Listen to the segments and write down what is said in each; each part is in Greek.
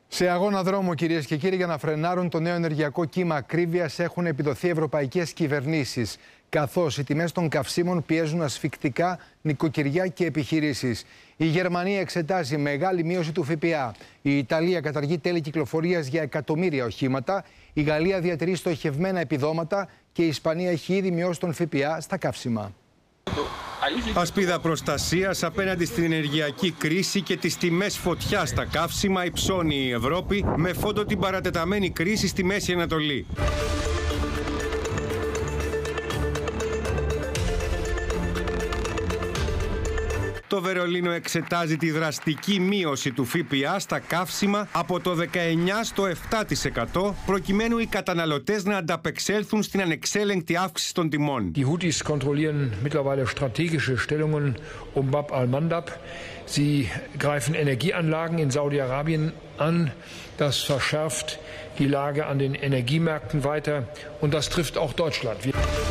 Σε αγώνα δρόμου, κυρίες και κύριοι, για να φρενάρουν το νέο ενεργειακό κύμα ακρίβειας έχουν επιδοθεί ευρωπαϊκές κυβερνήσεις, καθώς οι τιμές των καυσίμων πιέζουν ασφικτικά νοικοκυριά και επιχειρήσεις. Η Γερμανία εξετάζει μεγάλη μείωση του ΦΠΑ. Η Ιταλία καταργεί τέλη κυκλοφορίας για εκατομμύρια οχήματα. Η Γαλλία διατηρεί στοχευμένα επιδόματα και η Ισπανία έχει ήδη μειώσει τον ΦΠΑ στα καύσιμα. Ασπίδα προστασίας απέναντι στην ενεργειακή κρίση και τις τιμές φωτιάς στα καύσιμα υψώνει η Ευρώπη με φόντο την παρατεταμένη κρίση στη Μέση Ανατολή. Το Βερολίνο εξετάζει τη δραστική μείωση του ΦΠΑ στα καύσιμα από το 19% στο 7% προκειμένου οι καταναλωτές να ανταπεξέλθουν στην ανεξέλεγκτη αύξηση των τιμών. Die Houthis kontrollieren mittlerweile strategische Stellungen um Bab al-Mandab. Sie greifen Energieanlagen in Saudi-Arabien an. Das verschärft die Lage an den Energiemärkten weiter und das trifft auch Deutschland.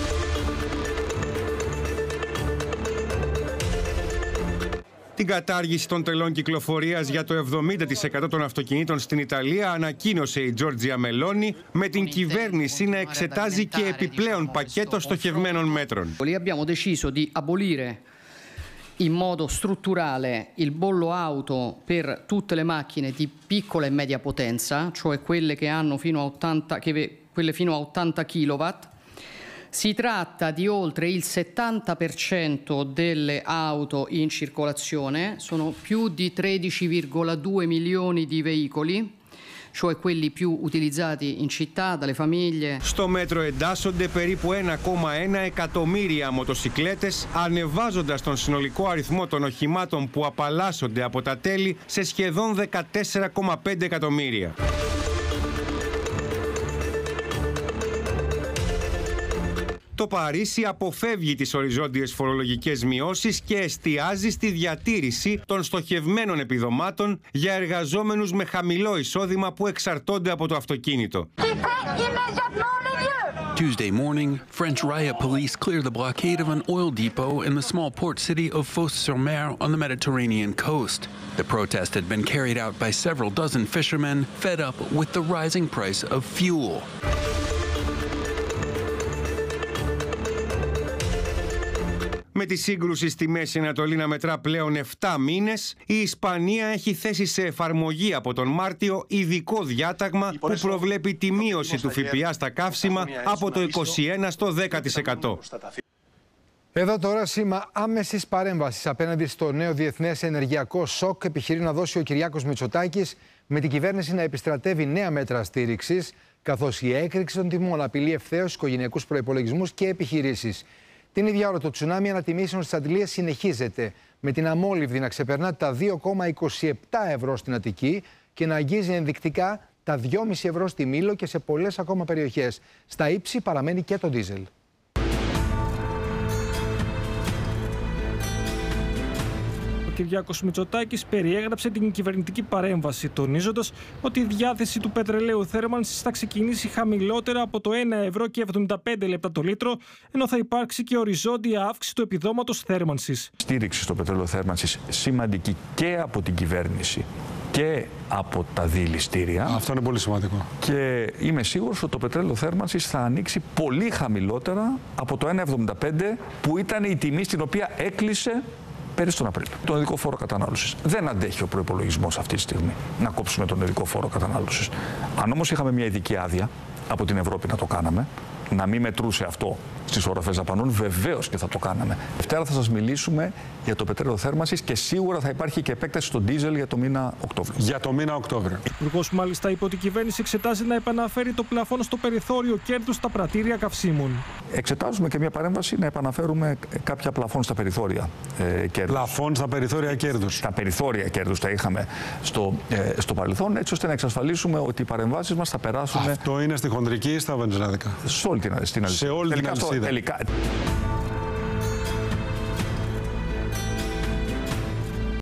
Την κατάργηση των τελών κυκλοφορίας για το 70% των αυτοκινήτων στην Ιταλία ανακοίνωσε η Τζόρτζια Μελόνι, με την κυβέρνηση να εξετάζει και επιπλέον πακέτο στοχευμένων μέτρων. Abbiamo deciso di abolire in modo strutturale il bollo auto per tutte le macchine di piccola e media potenza, cioè quelle che hanno quelle fino a 80 kW. Si tratta di oltre il 70% delle auto in circolazione, sono più di 13,2 milioni di veicoli, cioè quelli più utilizzati in città dalle famiglie. Στο μέτρο εντάσσονται περίπου 1,1 εκατομμύρια μοτοσικλέτες, ανεβάζοντας τον συνολικό αριθμό των οχημάτων που απαλλάσσονται από τα τέλη σε σχεδόν 14,5 εκατομμύρια. Το Παρίσι αποφεύγει τις οριζόντιες φορολογικές μειώσεις και εστιάζει στη διατήρηση των στοχευμένων επιδομάτων για εργαζόμενους με χαμηλό εισόδημα που εξαρτώνται από το αυτοκίνητο. Tuesday morning, French riot police cleared the blockade of an oil depot in the small port city of Fos-sur-Mer on the Mediterranean coast. The protest had been carried out by several dozen fishermen fed up with the rising price of fuel. Με τη σύγκρουση στη Μέση Ανατολή να μετρά πλέον 7 μήνες, η Ισπανία έχει θέσει σε εφαρμογή από τον Μάρτιο ειδικό διάταγμα που προβλέπει τη μείωση του ΦΠΑ στα καύσιμα από το 21% στο 10%. Εδώ τώρα σήμα άμεσης παρέμβασης απέναντι στο νέο διεθνές ενεργειακό σοκ επιχειρεί να δώσει ο Κυριάκος Μητσοτάκης, με την κυβέρνηση να επιστρατεύει νέα μέτρα στήριξης, καθώς η έκρηξη των τιμών απειλεί ευθέως οικογενειακούς προϋπολογισμούς και επιχειρήσεις. Την ίδια ώρα το τσουνάμι ανατιμήσεων στις Αντλίες συνεχίζεται, με την αμόλυβδη να ξεπερνά τα 2,27 ευρώ στην Αττική και να αγγίζει ενδεικτικά τα 2,5 ευρώ στη Μήλο και σε πολλές ακόμα περιοχές. Στα ύψη παραμένει και το ντίζελ. Ο Κυριάκος Μητσοτάκης περιέγραψε την κυβερνητική παρέμβαση, τονίζοντας ότι η διάθεση του πετρελαίου θέρμανσης θα ξεκινήσει χαμηλότερα από το 1 ευρώ και 75 λεπτά το λίτρο, ενώ θα υπάρξει και οριζόντια αύξηση του επιδόματος θέρμανσης. Στήριξη στο πετρέλαιο θέρμανσης σημαντική και από την κυβέρνηση και από τα διελιστήρια. Αυτό είναι πολύ σημαντικό. Και είμαι σίγουρος ότι το πετρέλαιο θέρμανσης θα ανοίξει πολύ χαμηλότερα από το 1,75 που ήταν η τιμή στην οποία έκλεισε πέρυσι τον Απρίλιο. Τον ειδικό φόρο κατανάλωσης. Δεν αντέχει ο προϋπολογισμός αυτή τη στιγμή να κόψουμε τον ειδικό φόρο κατανάλωσης. Αν όμως είχαμε μια ειδική άδεια από την Ευρώπη να το κάναμε, να μην μετρούσε αυτό στις οροφές δαπανών, βεβαίως και θα το κάναμε. Δευτέρα θα σας μιλήσουμε για το πετρέλαιο θέρμανσης και σίγουρα θα υπάρχει και επέκταση στο ντίζελ για το μήνα Οκτώβριο. Για το μήνα Οκτώβριο. Ο Υπουργός μάλιστα είπε ότι η κυβέρνηση εξετάζει να επαναφέρει το πλαφόν στο περιθώριο κέρδους στα πρατήρια καυσίμων. Εξετάζουμε και μια παρέμβαση να επαναφέρουμε κάποια πλαφόν στα περιθώρια κέρδους. Πλαφόν στα περιθώρια κέρδους. Στα περιθώρια κέρδους τα είχαμε στο παρελθόν, έτσι ώστε να εξασφαλίσουμε ότι οι παρεμβάσεις μας θα περάσουν. Αυτό είναι στη χοντρική ή στα βενζινάδικα? Σε όλη την αλυσίδα. Σε όλη την αλυσίδα.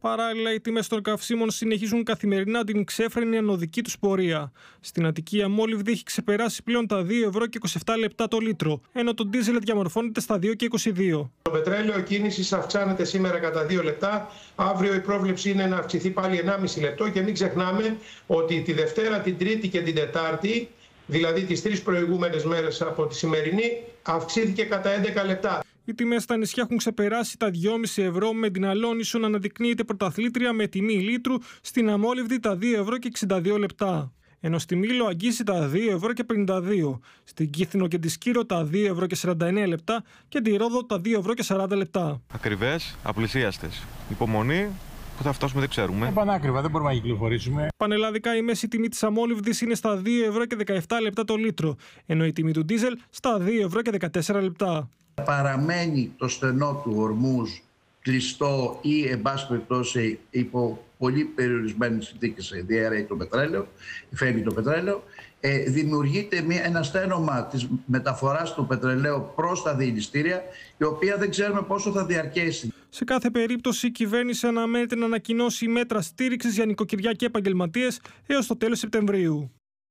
Παράλληλα, οι τιμές των καυσίμων συνεχίζουν καθημερινά την ξέφρενη ανωδική τους πορεία. Στην Αττική, η αμόλυβδη έχει ξεπεράσει πλέον τα 2 ευρώ και 27 λεπτά το λίτρο, ενώ το ντίζελ διαμορφώνεται στα 2 και 22. Το πετρέλαιο κίνησης αυξάνεται σήμερα κατά 2 λεπτά. Αύριο η πρόβλεψη είναι να αυξηθεί πάλι 1,5 λεπτό και μην ξεχνάμε ότι τη Δευτέρα, την Τρίτη και την Τετάρτη, δηλαδή τις 3 προηγούμενες μέρες από τη σημερινή, αυξήθηκε κατά 11 λεπτά. Οι τιμές στα νησιά έχουν ξεπεράσει τα 2,5 ευρώ, με την Αλόνησο να αναδεικνύεται πρωταθλήτρια με τιμή λίτρου, στην αμόλυβδη τα 2 ευρώ και 62 λεπτά. Ενώ στη Μήλο αγγίζει τα 2 ευρώ και 52, στην Κύθινο και τη Σκύρο τα 2 ευρώ και 49 λεπτά και τη Ρόδο τα 2 ευρώ και 40 λεπτά. Ακριβές, απλησίαστες. Υπομονή, που θα φτάσουμε δεν ξέρουμε. Πανάκριβα, δεν μπορούμε να κυκλοφορήσουμε. Πανελλαδικά η μέση τιμή της αμόλυβδης είναι στα 2 ευρώ και 17 λεπτά το λίτρο, ενώ η τιμή του ντίζελ στα 2 ευρώ και 14 λεπτά. Παραμένει το στενό του Ορμούζ κλειστό ή, εν πάση περιπτώσει, υπό πολύ περιορισμένες συνθήκες διαρρέει το πετρέλαιο, φεύγει το πετρέλαιο, δημιουργείται ένα στένωμα της μεταφοράς του πετρελαίου προς τα διελιστήρια, η οποία δεν ξέρουμε πόσο θα διαρκέσει. Σε κάθε περίπτωση, η κυβέρνηση αναμένεται να ανακοινώσει μέτρα στήριξης για νοικοκυριά και επαγγελματίες έως το τέλος Σεπτεμβρίου.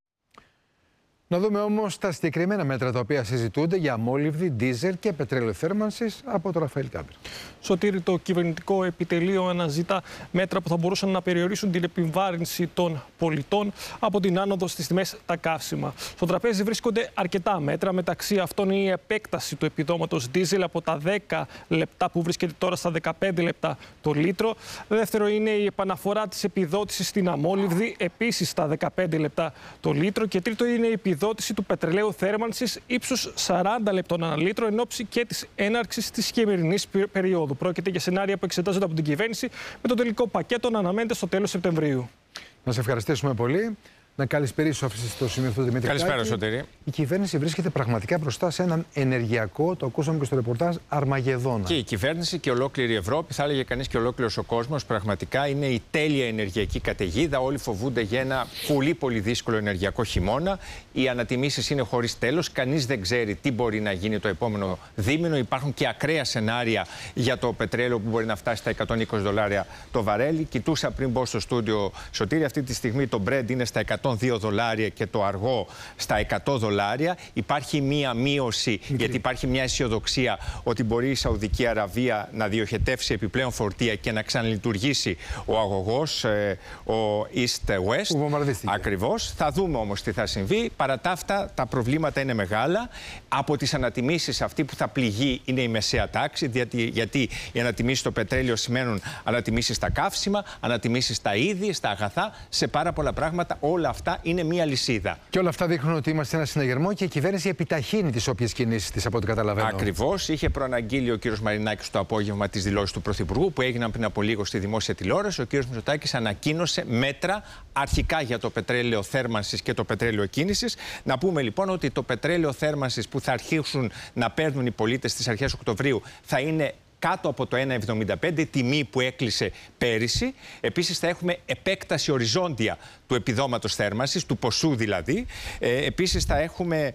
Να δούμε όμως τα συγκεκριμένα μέτρα τα οποία συζητούνται για αμόλυβδη, ντίζελ και πετρέλαιο θέρμανσης από τον Ραφαήλ Κάμπερ. Σωτήρη, το κυβερνητικό επιτελείο αναζητά μέτρα που θα μπορούσαν να περιορίσουν την επιβάρυνση των πολιτών από την άνοδο στις τιμές τα καύσιμα. Στο τραπέζι βρίσκονται αρκετά μέτρα, μεταξύ αυτών η επέκταση του επιδόματος ντίζελ από τα 10 λεπτά που βρίσκεται τώρα στα 15 λεπτά το λίτρο. Δεύτερο είναι η επαναφορά της επιδότησης στην αμόλυβδη, επίσης στα 15 λεπτά το λίτρο. Και τρίτο είναι η επιδότηση του πετρελαίου θέρμανσης ύψους 40 λεπτών ανά λίτρο εν ώψη και της έναρξης της χειμερινής περίοδου. Πρόκειται για σενάρια που εξετάζονται από την κυβέρνηση, με το τελικό πακέτο να αναμένεται στο τέλος Σεπτεμβρίου. Να σε ευχαριστήσουμε πολύ. Να καλησπερίσω στο σημείο αυτό, Δημήτρη. Καλησπέρα, Σωτήρη. Η κυβέρνηση βρίσκεται πραγματικά μπροστά σε έναν ενεργειακό, το ακούσαμε και στο ρεπορτάζ, Αρμαγεδόνα. Και η κυβέρνηση και ολόκληρη η Ευρώπη, θα έλεγε κανείς και ολόκληρος ο κόσμος, πραγματικά είναι η τέλεια ενεργειακή καταιγίδα. Όλοι φοβούνται για ένα πολύ δύσκολο ενεργειακό χειμώνα. Οι ανατιμήσεις είναι χωρίς τέλος. Κανείς δεν ξέρει τι μπορεί να γίνει το επόμενο δίμηνο. Υπάρχουν και ακραία σενάρια για το πετρέλαιο που μπορεί να φτάσει στα $120 το βαρέλι. Κοιτούσα πριν μπω στο στούντιο, Σωτήρη, αυτή τη στιγμή το Brent είναι στα $102 και το αργό στα $100. Υπάρχει μία μείωση, γιατί υπάρχει μια αισιοδοξία ότι μπορεί η Σαουδική Αραβία να διοχετεύσει επιπλέον φορτία και να ξαναλειτουργήσει ο αγωγός, ο East-West. Ακριβώς. Θα δούμε όμως τι θα συμβεί. Παρά τα αυτά, τα προβλήματα είναι μεγάλα. Από τις ανατιμήσεις, αυτή που θα πληγεί είναι η μεσαία τάξη, γιατί οι ανατιμήσεις στο πετρέλαιο σημαίνουν ανατιμήσεις στα καύσιμα, ανατιμήσεις στα είδη, στα αγαθά, σε πάρα πολλά πράγματα. Όλα αυτά είναι μία λυσίδα. Και όλα αυτά δείχνουν ότι είμαστε σε ένα συναγερμό και η κυβέρνηση επιταχύνει τις όποιες κινήσεις της, από ό,τι καταλαβαίνω. Ακριβώς. Είχε προαναγγείλει ο κύριος Μαρινάκης το απόγευμα τις δηλώσεις του Πρωθυπουργού, που έγιναν πριν από λίγο στη δημόσια τηλεόραση. Ο κύριος Μητσοτάκης ανακοίνωσε μέτρα αρχικά για το πετρέλαιο θέρμανσης και το πετρέλαιο κίνησης. Να πούμε λοιπόν ότι το πετρέλαιο θέρμανσης που θα αρχίσουν να παίρνουν οι πολίτες στις αρχές Οκτωβρίου θα είναι κάτω από το 1,75, τιμή που έκλεισε πέρυσι. Επίσης θα έχουμε επέκταση οριζόντια του επιδόματος θέρμανσης, του ποσού δηλαδή. Επίσης θα έχουμε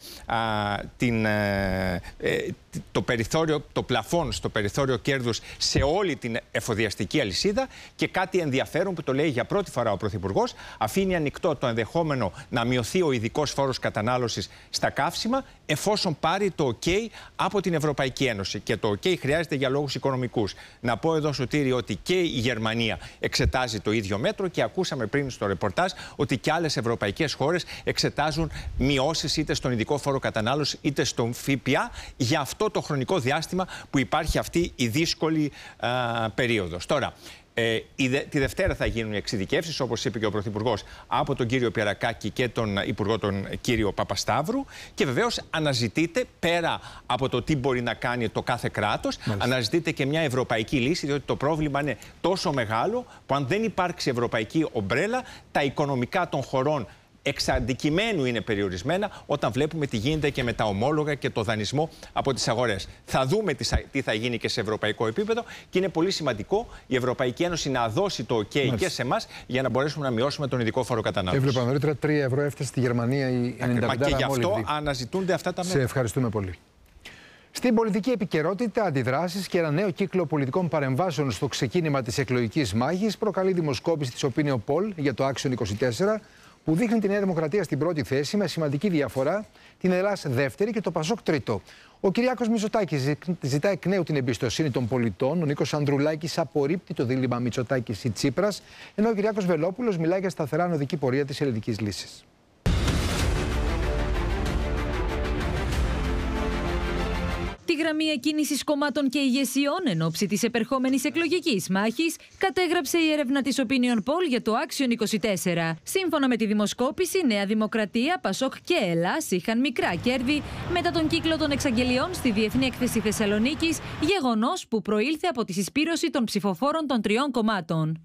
το περιθώριο, το πλαφόν στο περιθώριο κέρδους σε όλη την εφοδιαστική αλυσίδα. Και κάτι ενδιαφέρον που το λέει για πρώτη φορά ο Πρωθυπουργός, αφήνει ανοιχτό το ενδεχόμενο να μειωθεί ο ειδικός φόρος κατανάλωσης στα καύσιμα, εφόσον πάρει το OK από την Ευρωπαϊκή Ένωση. Και το OK χρειάζεται για λόγους οικονομικούς. Να πω εδώ, Σωτήρη, ότι και η Γερμανία εξετάζει το ίδιο μέτρο και ακούσαμε πριν στο ρεπορτάζ ότι και άλλες ευρωπαϊκές χώρες εξετάζουν μειώσεις είτε στον ειδικό φόρο κατανάλωσης είτε στον ΦΠΑ για αυτό το χρονικό διάστημα που υπάρχει αυτή η δύσκολη περίοδος. Τώρα, τη Δευτέρα θα γίνουν οι εξειδικεύσεις, όπως είπε και ο Πρωθυπουργός, από τον κύριο Πιερακάκη και τον Υπουργό, τον κύριο Παπασταύρου. Και βεβαίως αναζητείται, πέρα από το τι μπορεί να κάνει το κάθε κράτος, αναζητείται και μια ευρωπαϊκή λύση, διότι το πρόβλημα είναι τόσο μεγάλο που αν δεν υπάρξει ευρωπαϊκή ομπρέλα, τα οικονομικά των χωρών εξ αντικειμένου είναι περιορισμένα, όταν βλέπουμε τι γίνεται και με τα ομόλογα και το δανεισμό από τις αγορές. Θα δούμε τι θα γίνει και σε ευρωπαϊκό επίπεδο και είναι πολύ σημαντικό η Ευρωπαϊκή Ένωση να δώσει το OK και σε εμάς για να μπορέσουμε να μειώσουμε τον ειδικό φόρο κατανάλωσης. Έβλεπα νωρίτερα 3 ευρώ έφτασε στη Γερμανία η 95. Και γι' αυτό αναζητούνται αυτά τα μέτρα. Σε ευχαριστούμε πολύ. Στην πολιτική επικαιρότητα, αντιδράσεις και ένα νέο κύκλο πολιτικών παρεμβάσεων στο ξεκίνημα της εκλογικής μάχης προκαλεί δημοσκόπηση της Opinion Poll για το Action 24, που δείχνει τη Νέα Δημοκρατία στην πρώτη θέση με σημαντική διαφορά, την Ελλάς δεύτερη και το Πασόκ τρίτο. Ο Κυριάκος Μητσοτάκης ζητά εκ νέου την εμπιστοσύνη των πολιτών, ο Νίκος Ανδρουλάκης απορρίπτει το δίλημμα Μητσοτάκης ή Τσίπρας, ενώ ο Κυριάκος Βελόπουλος μιλάει για σταθερά ανωδική πορεία της ελληνικής λύσης. Τη γραμμή εκκίνησης κομμάτων και ηγεσιών εν ώψη της επερχόμενης εκλογικής μάχης κατέγραψε η έρευνα της Opinion Poll για το Action 24. Σύμφωνα με τη δημοσκόπηση, Νέα Δημοκρατία, Πασόκ και Ελλάς είχαν μικρά κέρδη μετά τον κύκλο των εξαγγελιών στη Διεθνή Έκθεση Θεσσαλονίκης, γεγονός που προήλθε από τη συσπήρωση των ψηφοφόρων των τριών κομμάτων.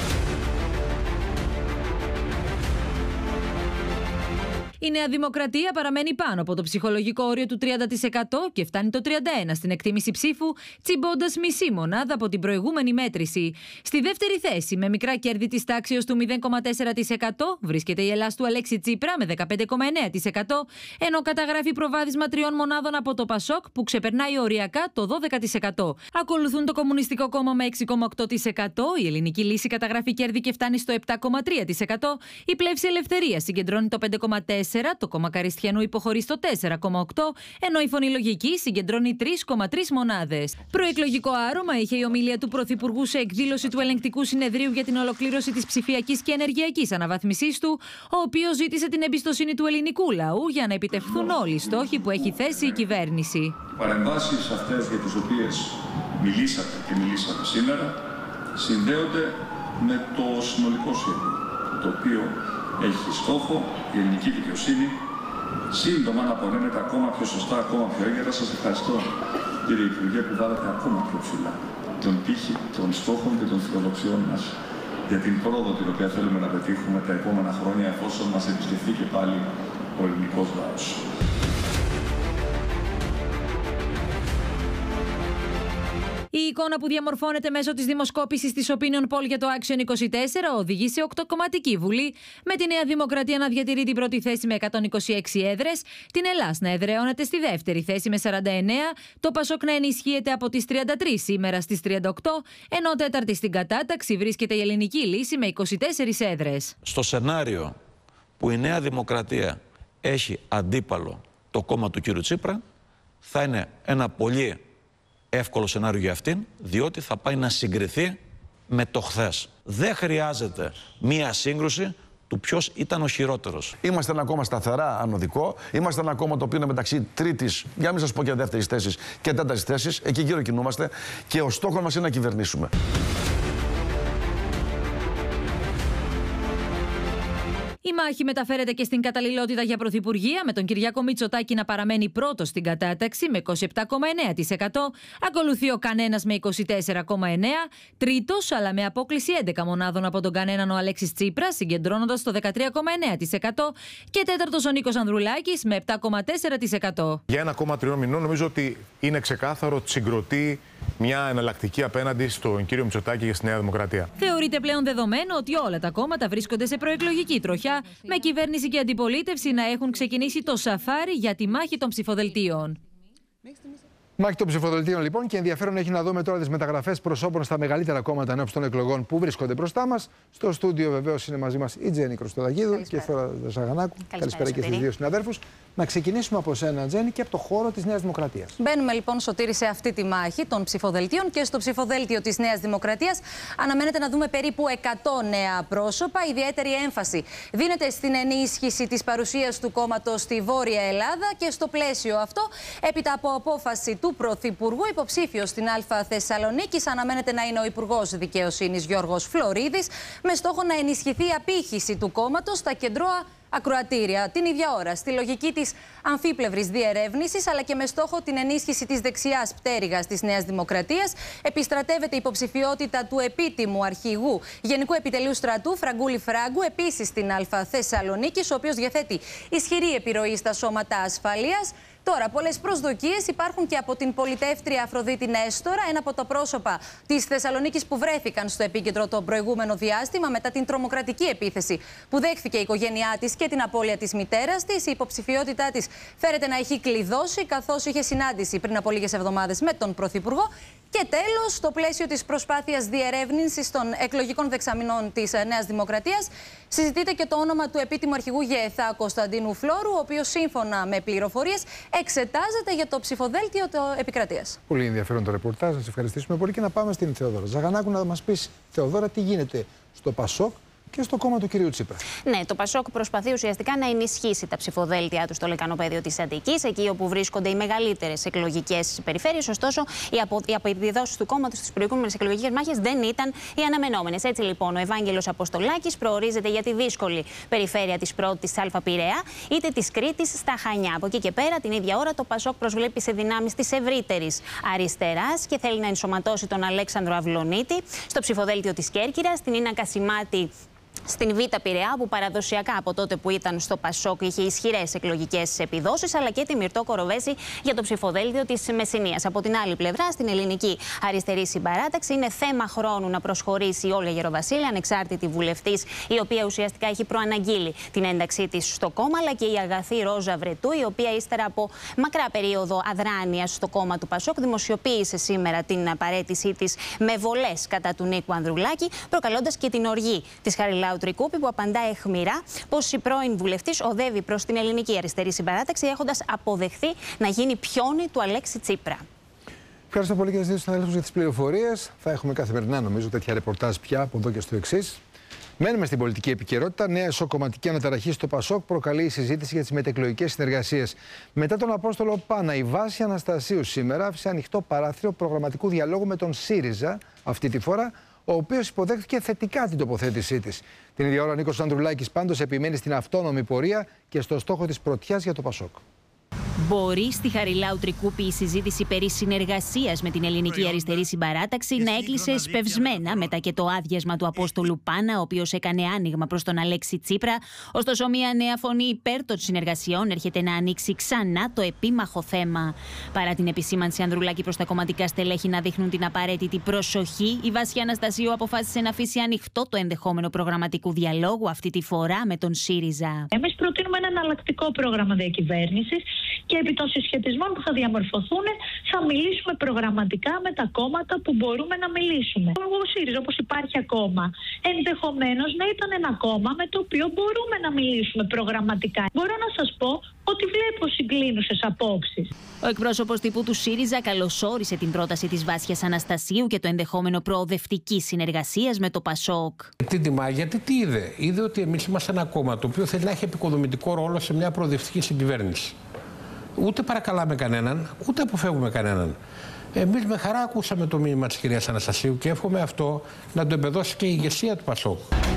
Η Νέα Δημοκρατία παραμένει πάνω από το ψυχολογικό όριο του 30% και φτάνει το 31% στην εκτίμηση ψήφου, τσιμπώντας μισή μονάδα από την προηγούμενη μέτρηση. Στη δεύτερη θέση, με μικρά κέρδη της τάξεως του 0,4%, βρίσκεται η Ελλάς του Αλέξη Τσίπρα με 15,9%, ενώ καταγράφει προβάδισμα 3 μονάδων από το Πασόκ που ξεπερνάει οριακά το 12%. Ακολουθούν το Κομμουνιστικό Κόμμα με 6,8%, η Ελληνική Λύση καταγράφει κέρδη και φτάνει στο 7,3%, η Πλεύση Ελευθερία συγκεντρώνει το 5,4%, το Κόμμα Καριστιανού υποχωρεί στο 4,8%, ενώ η Φωνή Λογική συγκεντρώνει 3,3 μονάδες. Προεκλογικό άρωμα είχε η ομιλία του Πρωθυπουργού σε εκδήλωση του Ελεγκτικού Συνεδρίου για την ολοκλήρωση της ψηφιακής και ενεργειακής αναβάθμισής του, ο οποίος ζήτησε την εμπιστοσύνη του ελληνικού λαού για να επιτευχθούν όλοι οι στόχοι που έχει θέσει η κυβέρνηση. Οι παρεμβάσεις αυτές για τις οποίες μιλήσατε σήμερα συνδέονται με το συνολικό σχέδιο, το οποίο έχει στόχο η ελληνική δικαιοσύνη σύντομα να απονέμεται ακόμα πιο σωστά, ακόμα πιο έγκαιρα. Σας ευχαριστώ, κύριε Υπουργέ, που βάλατε ακόμα πιο ψηλά τον πύχη των στόχων και των φιλοδοξιών μας για την πρόοδο την οποία θέλουμε να πετύχουμε τα επόμενα χρόνια, εφόσον μας επισκεφθεί και πάλι ο ελληνικός λαός. Η εικόνα που διαμορφώνεται μέσω της δημοσκόπησης της Opinion Poll για το Action 24 οδηγεί σε 8κομματική βουλή, με τη Νέα Δημοκρατία να διατηρεί την πρώτη θέση με 126 έδρες, την Ελλάς να εδραιώνεται στη δεύτερη θέση με 49, το Πασόκ να ενισχύεται από τις 33 σήμερα στις 38, ενώ τέταρτη στην κατάταξη βρίσκεται η Ελληνική Λύση με 24 έδρες. Στο σενάριο που η Νέα Δημοκρατία έχει αντίπαλο το κόμμα του κ. Τσίπρα, θα είναι ένα πολύ εύκολο σενάριο για αυτήν, διότι θα πάει να συγκριθεί με το χθες. Δεν χρειάζεται μία σύγκρουση του ποιος ήταν ο χειρότερος. Είμαστε ένα κόμμα σταθερά ανωδικό. Είμαστε ένα κόμμα το οποίο είναι μεταξύ τρίτης, για να μην σας πω και δεύτερης θέσης και τέταρτης θέσης. Εκεί γύρω κινούμαστε και ο στόχος μας είναι να κυβερνήσουμε. Η μάχη μεταφέρεται και στην καταλληλότητα για πρωθυπουργία, με τον Κυριάκο Μητσοτάκη να παραμένει πρώτος στην κατάταξη με 27,9%, ακολουθεί ο Κανένας με 24,9%, τρίτος αλλά με απόκλιση 11 μονάδων από τον Κανέναν ο Αλέξης Τσίπρας, συγκεντρώνοντας το 13,9%, και τέταρτος ο Νίκος Ανδρουλάκης με 7,4%. Για 1,3 μηνών νομίζω ότι είναι ξεκάθαρο ότι συγκροτεί μια εναλλακτική απέναντι στον κύριο Μητσοτάκη και στη Νέα Δημοκρατία. Θεωρείται πλέον δεδομένο ότι όλα τα κόμματα βρίσκονται σε προεκλογική τροχιά, με κυβέρνηση και αντιπολίτευση να έχουν ξεκινήσει το σαφάρι για τη μάχη των ψηφοδελτίων. Μάχη των ψηφοδελτίων, λοιπόν, και ενδιαφέρον έχει να δούμε τώρα τις μεταγραφές προσώπων στα μεγαλύτερα κόμματα ενώπιση των εκλογών που βρίσκονται μπροστά μας. Στο στούντιο, βεβαίως, είναι μαζί μας η Τζέννη Κροστοδαγίδου και η Θώρα Ζαγανάκου. Καλησπέρα και στις δύο συναδέρφους. Να ξεκινήσουμε από σένα, Τζέννη, και από το χώρο της Νέας Δημοκρατίας. Μπαίνουμε λοιπόν, Σωτήρη, σε αυτή τη μάχη των ψηφοδελτίων, και στο ψηφοδέλτιο της Νέας Δημοκρατίας αναμένεται να δούμε περίπου 100 νέα πρόσωπα. Ιδιαίτερη έμφαση δίνεται στην ενίσχυση της παρουσίας του κόμματος στη Βόρεια Ελλάδα, και στο πλαίσιο αυτό, έπειτα από απόφαση του Πρωθυπουργού, υποψήφιος στην Α Θεσσαλονίκης αναμένεται να είναι ο Υπουργός Δικαιοσύνης Γιώργος Φλωρίδης, με στόχο να ενισχυθεί η απήχηση του κόμματος στα κεντρώα ακροατήρια την ίδια ώρα, στη λογική της αμφίπλευρης διερεύνησης, αλλά και με στόχο την ενίσχυση της δεξιάς πτέρυγας της Νέας Δημοκρατίας, επιστρατεύεται η υποψηφιότητα του επίτιμου αρχηγού Γενικού Επιτελείου Στρατού Φραγκούλη Φράγκου, επίσης στην Α Θεσσαλονίκης, ο οποίος διαθέτει ισχυρή επιρροή στα σώματα ασφαλείας. Τώρα, πολλές προσδοκίες υπάρχουν και από την πολιτεύτρια Αφροδίτη Νέστορα, ένα από τα πρόσωπα της Θεσσαλονίκης που βρέθηκαν στο επίκεντρο το προηγούμενο διάστημα μετά την τρομοκρατική επίθεση που δέχθηκε η οικογένειά της και την απώλεια της μητέρας της. Η υποψηφιότητά της φέρεται να έχει κλειδώσει, καθώς είχε συνάντηση πριν από λίγες εβδομάδες με τον Πρωθυπουργό. Και τέλος, στο πλαίσιο της προσπάθειας διερεύνησης των εκλογικών δεξαμηνών της Νέας Δημοκρατίας, συζητείται και το όνομα του επίτιμου αρχηγού ΓΕΘΑ Κωνσταντίνου Φλόρου, ο οποίος σύμφωνα με πληροφορίες εξετάζεται για το ψηφοδέλτιο επικρατείας. Πολύ ενδιαφέρον το ρεπορτάζ. Να σας ευχαριστήσουμε πολύ και να πάμε στην Θεοδόρα Ζαγανάκου να μας πεις, Θεοδόρα, τι γίνεται στο ΠΑΣΟΚ και στο κόμμα του κυρίου Τσίπρα. Ναι, το ΠΑΣΟΚ προσπαθεί ουσιαστικά να ενισχύσει τα ψηφοδέλτια του στο λεκανοπέδιο της Αττικής, εκεί όπου βρίσκονται οι μεγαλύτερες εκλογικές περιφέρειες. Ωστόσο, οι επιδόσεις του κόμματος στις προηγούμενες εκλογικές μάχες δεν ήταν οι αναμενόμενες. Έτσι λοιπόν, ο Ευάγγελος Αποστολάκης προορίζεται για τη δύσκολη περιφέρεια της πρώτης Α Πειραιά, είτε της Κρήτης στα Χανιά. Από εκεί και πέρα, την ίδια ώρα, το ΠΑΣΟΚ προσβλέπει σε δυνάμεις της ευρύτερης αριστεράς και θέλει να ενσωματώσει τον Αλέξανδρο Αυλονίτη στο ψηφοδέλτιο της Κέρκυρας, την Ίνα Κασιμάτη στην Β' Πειραιά, που παραδοσιακά από τότε που ήταν στο ΠΑΣΟΚ είχε ισχυρές εκλογικές επιδόσεις, αλλά και τη Μυρτώ Κοροβέση για το ψηφοδέλτιο της Μεσσηνίας. Από την άλλη πλευρά, στην Ελληνική Αριστερή Συμπαράταξη, είναι θέμα χρόνου να προσχωρήσει η Όλγα Γεροβασίλη, ανεξάρτητη βουλευτής, η οποία ουσιαστικά έχει προαναγγείλει την ένταξή της στο κόμμα, αλλά και η αγαθή Ρόζα Βρετού, η οποία ύστερα από μακρά περίοδο αδράνειας στο κόμμα του ΠΑΣΟΚ δημοσιοποίησε σήμερα την παραίτησή της με βολές κατά του Νίκου Ανδρουλάκη, προκαλώντας και την οργή της Χαριλάου Τρικούπη, που απαντά αιχμηρά πως η πρώην βουλευτής οδεύει προς την Ελληνική Αριστερή Συμπαράταξη, έχοντας αποδεχθεί να γίνει πιόνι του Αλέξη Τσίπρα. Ευχαριστώ πολύ και τις δύο συναδέλφους για τις πληροφορίες. Θα έχουμε καθημερινά, νομίζω, τέτοια ρεπορτάζ πια από εδώ και στο εξής. Μένουμε στην πολιτική επικαιρότητα. Νέα εσωκομματική αναταραχή στο ΠΑΣΟΚ προκαλεί η συζήτηση για τις μετεκλογικές συνεργασίες. Μετά τον Απόστολο Πάνα, η Βάση Αναστασίου σήμερα άφησε ανοιχτό παράθυρο προγραμματικού διαλόγου με τον ΣΥΡΙΖΑ, αυτή τη φορά, ο οποίος υποδέχθηκε θετικά την τοποθέτησή της. Την ίδια ώρα, ο Νίκος Ανδρουλάκης πάντως επιμένει στην αυτόνομη πορεία και στο στόχο της πρωτιάς για το ΠΑΣΟΚ. Μπορεί στη Χαριλάου Τρικούπη η συζήτηση περί συνεργασίας με την Ελληνική Αριστερή Συμπαράταξη να έκλεισε σπευσμένα μετά και το άδειασμα του Απόστολου Πάνα, ο οποίος έκανε άνοιγμα προς τον Αλέξη Τσίπρα. Ωστόσο, μια νέα φωνή υπέρ των συνεργασιών έρχεται να ανοίξει ξανά το επίμαχο θέμα. Παρά την επισήμανση Ανδρουλάκη προς τα κομματικά στελέχη να δείχνουν την απαραίτητη προσοχή, η Βάση Αναστασίου αποφάσισε να αφήσει ανοιχτό το ενδεχόμενο προγραμματικού διαλόγου, αυτή τη φορά με τον ΣΥΡΙΖΑ. Εμείς προτείνουμε ένα εναλλακτικό πρόγραμμα διακυβέρνησης και επί των συσχετισμών που θα διαμορφωθούν θα μιλήσουμε προγραμματικά με τα κόμματα που μπορούμε να μιλήσουμε. Ο ΣΥΡΙΖΑ, όπως υπάρχει ακόμα, ενδεχομένως να ήταν ένα κόμμα με το οποίο μπορούμε να μιλήσουμε προγραμματικά. Μπορώ να σας πω ότι βλέπω συγκλίνουσες απόψεις. Ο εκπρόσωπος τύπου του ΣΥΡΙΖΑ καλωσόρισε την πρόταση της Βάσιας Αναστασίου και το ενδεχόμενο προοδευτικής συνεργασίας με το ΠΑΣΟΚ. Τι τιμά, γιατί τι είδε. Είδε ότι εμείς είμαστε ένα κόμμα το οποίο θέλει να έχει επικοδομητικό ρόλο σε μια προοδευτική συγκυβέρνηση. Ούτε παρακαλάμε κανέναν, ούτε αποφεύγουμε κανέναν. Εμείς με χαρά ακούσαμε το μήνυμα της κυρίας Αναστασίου και εύχομαι αυτό να το εμπεδώσει και η ηγεσία του ΠΑΣΟΚ.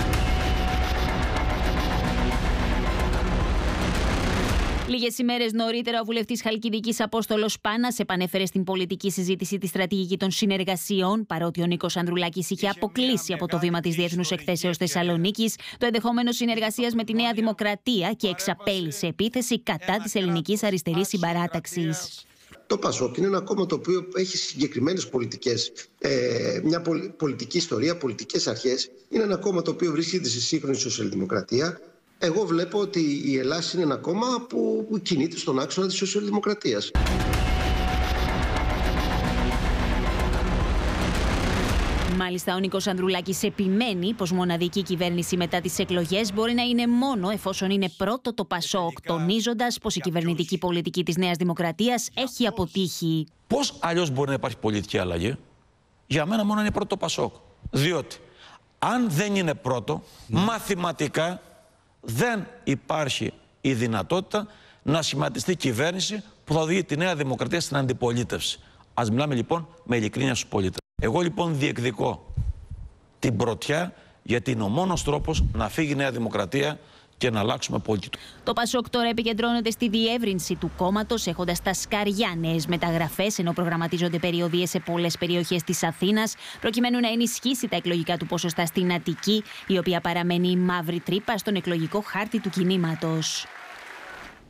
Λίγες ημέρες νωρίτερα, ο βουλευτής Χαλκιδικής Απόστολος Πάνας επανέφερε στην πολιτική συζήτηση τη στρατηγική των συνεργασιών, παρότι ο Νίκος Ανδρουλάκης είχε αποκλείσει από το βήμα της Διεθνούς Εκθέσεως Θεσσαλονίκης το ενδεχόμενο συνεργασίας με τη Νέα Δημοκρατία και εξαπέλυσε επίθεση κατά της Ελληνικής Αριστερής Συμπαράταξης. Το ΠΑΣΟΚ είναι ένα κόμμα το οποίο έχει συγκεκριμένες πολιτικές, μια πολιτική ιστορία, πολιτικές αρχές. Είναι ένα κόμμα το οποίο βρίσκεται στη σύγχρονη σοσιαλδημοκρατία. Εγώ βλέπω ότι η Ελλάδα είναι ένα κόμμα που κινείται στον άξονα της σοσιαλδημοκρατίας. Μάλιστα, ο Νίκος Ανδρουλάκης επιμένει πως μοναδική κυβέρνηση μετά τις εκλογές μπορεί να είναι μόνο εφόσον είναι πρώτο το ΠΑΣΟΚ, τονίζοντας πως η κυβερνητική πολιτική της Νέας Δημοκρατίας έχει αποτύχει. Πώς αλλιώς μπορεί να υπάρχει πολιτική αλλαγή? Για μένα μόνο είναι πρώτο το ΠΑΣΟΚ. Διότι αν δεν είναι πρώτο, μαθηματικά δεν υπάρχει η δυνατότητα να σχηματιστεί κυβέρνηση που θα οδηγεί τη Νέα Δημοκρατία στην αντιπολίτευση. Ας μιλάμε λοιπόν με ειλικρίνεια στους πολίτες. Εγώ λοιπόν διεκδικώ την πρωτιά, γιατί είναι ο μόνος τρόπος να φύγει η Νέα Δημοκρατία και να αλλάξουμε πολιτική. Το ΠΑΣΟΚ τώρα επικεντρώνεται στη διεύρυνση του κόμματος, έχοντας στα σκαριά νέες μεταγραφές, ενώ προγραμματίζονται περιοδίες σε πολλές περιοχές της Αθήνας, προκειμένου να ενισχύσει τα εκλογικά του ποσοστά στην Αττική, η οποία παραμένει η μαύρη τρύπα στον εκλογικό χάρτη του κινήματος.